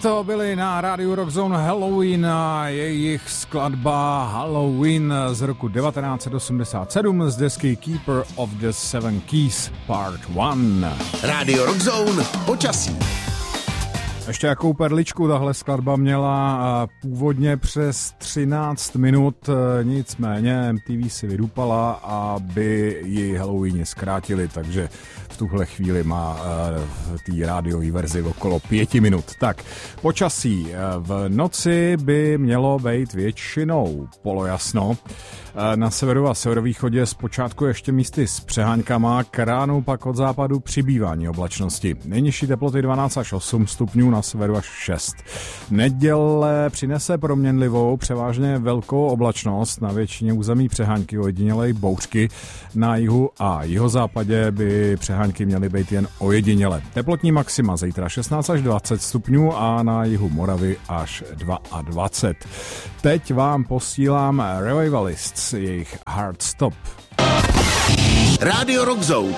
to byli na rádiu Rockzone Halloween a jejich skladba Halloween z roku 1987 z desky Keeper of the Seven Keys Part 1. Rádio Rockzone počasí. Ještě jakou perličku tahle skladba měla původně přes 13 minut, nicméně MTV si vydupala, aby ji Halloween zkrátili, takže v tuhle chvíli má tý rádiový verzi okolo 5 minut. Tak, počasí. V noci by mělo být většinou polojasno. Na severu a severovýchodě zpočátku ještě místy s přeháňkama, k ránu pak od západu přibývání oblačnosti. Nejnižší teploty 12 až 8 stupňů, na severu až 6. Neděle přinese proměnlivou, převážně velkou oblačnost, na většině území přeháňky, ojedinělej bouřky, na jihu a jihozápadě by přeháňky měly být jen ojediněle. Teplotní maxima zítra 16 až 20 stupňů a na jihu Moravy až 22. Teď vám posílám Revivalists, jejich Hard Stop. Rádio Rockzone.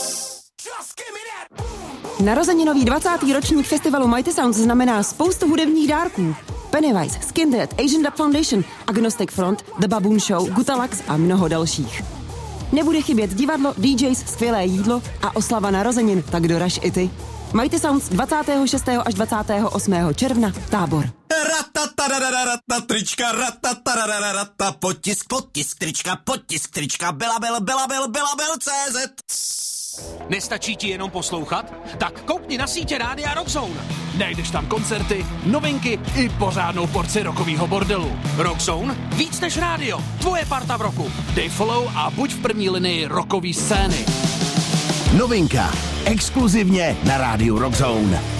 Narozeninový 20. ročník festivalu Mighty Sounds znamená spoustu hudebních dárků. Pennywise, Skindead, Asian Dub Foundation, Agnostic Front, The Baboon Show, Gutalax a mnoho dalších. Nebude chybět divadlo, DJs, skvělé jídlo a oslava narozenin, tak doraž i ty. Mighty Sounds 26. až 28. června, Tábor. Trička, potisk trička, Belabil.cz. Nestačí ti jenom poslouchat? Tak koukni na sítě Rádia Rockzone. Najdeš tam koncerty, novinky i pořádnou porci rockovýho bordelu. Rockzone? Víc než rádio. Tvoje parta v roku. Dej follow a buď v první linii rockový scény. Novinka. Exkluzivně na Rádiu Rockzone.